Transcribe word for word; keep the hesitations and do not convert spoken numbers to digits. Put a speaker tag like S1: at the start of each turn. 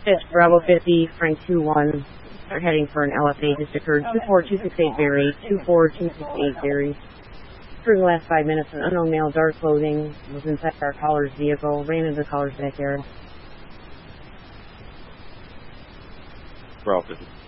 S1: Bravo fifty, Frank two one. Are heading for an L F A. Just occurred. two four two six eight Berry. two four two six eight Berry. For the last five minutes, an unknown male, dark clothing, was inside our caller's vehicle, ran into the caller's backyard.
S2: Bravo fifty.